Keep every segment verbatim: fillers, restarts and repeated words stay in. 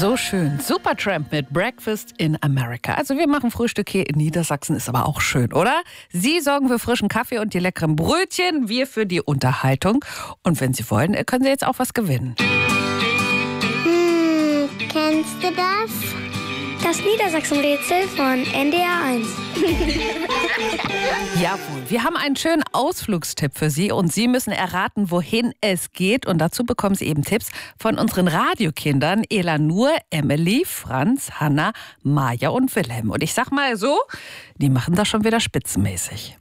So schön. Supertramp mit Breakfast in America. Also wir machen Frühstück hier in Niedersachsen, ist aber auch schön, oder? Sie sorgen für frischen Kaffee und die leckeren Brötchen, wir für die Unterhaltung. Und wenn Sie wollen, können Sie jetzt auch was gewinnen. Hm, kennst du das? Das Niedersachsen-Rätsel von N D R eins. Jawohl, wir haben einen schönen Ausflugstipp für Sie und Sie müssen erraten, wohin es geht. Und dazu bekommen Sie eben Tipps von unseren Radiokindern Elanur, Emily, Franz, Hanna, Maja und Wilhelm. Und ich sag mal so, die machen das schon wieder spitzenmäßig.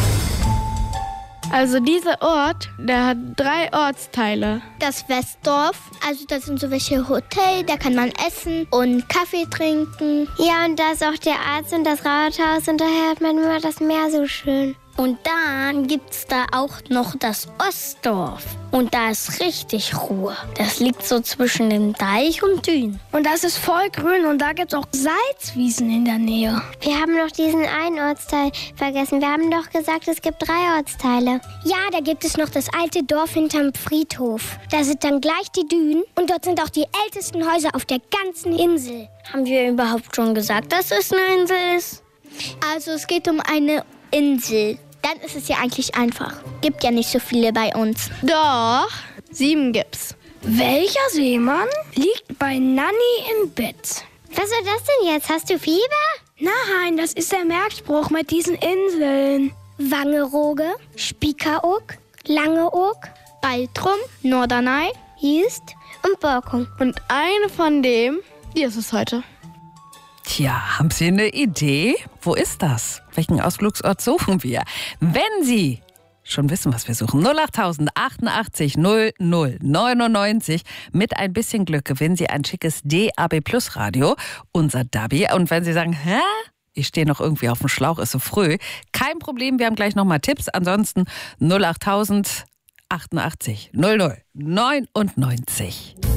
Also dieser Ort, der hat drei Ortsteile. Das Westdorf, also das sind so welche Hotels, da kann man essen und Kaffee trinken. Ja, und da ist auch der Arzt und das Rathaus und daher hat man immer das Meer so schön. Und dann gibt's da auch noch das Ostdorf. Und da ist richtig Ruhe. Das liegt so zwischen dem Deich und Dün. Und das ist voll grün und da gibt's auch Salzwiesen in der Nähe. Wir haben noch diesen einen Ortsteil vergessen. Wir haben doch gesagt, es gibt drei Ortsteile. Ja, da gibt es noch das alte Dorf hinterm Friedhof. Da sind dann gleich die Dünen und dort sind auch die ältesten Häuser auf der ganzen Insel. Haben wir überhaupt schon gesagt, dass es eine Insel ist? Also es geht um eine Insel. Dann ist es ja eigentlich einfach. Gibt ja nicht so viele bei uns. Doch, sieben gibt's. Welcher Seemann liegt bei Nanny im Bett? Was soll das denn jetzt? Hast du Fieber? Nein, das ist der Merkspruch mit diesen Inseln. Wangerooge, Spiekeroog, Langeoog, Baltrum, Norderney, Jüst und Borkum. Und eine von dem, die ist es heute. Tja, haben Sie eine Idee? Wo ist das? Welchen Ausflugsort suchen wir? Wenn Sie schon wissen, was wir suchen, null acht tausend achtundachtzig null null neunundneunzig. Mit ein bisschen Glück gewinnen Sie ein schickes D A B Plus Radio, unser Dabi. Und wenn Sie sagen, hä? Ich stehe noch irgendwie auf dem Schlauch, ist so früh. Kein Problem, wir haben gleich nochmal Tipps. Ansonsten null acht tausend achtundachtzig null null neunundneunzig.